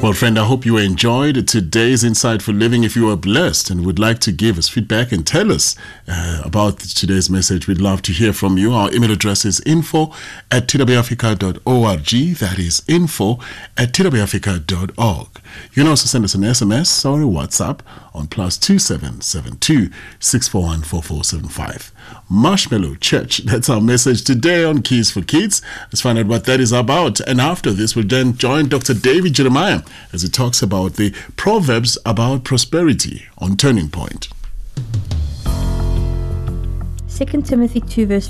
Well, friend, I hope you enjoyed today's Insightful Living. If you are blessed and would like to give us feedback and tell us about today's message, we'd love to hear from you. Our email address is info@twrafrica.org. That is info@twrafrica.org. You can also send us an SMS or a WhatsApp on +2772 641 4475. Marshmallow Church, that's our message today on Keys for Kids. Let's find out what that is about. And after this, we'll then join Dr. David Jeremiah as he talks about the Proverbs about prosperity on Turning Point. 2 Timothy 2 verse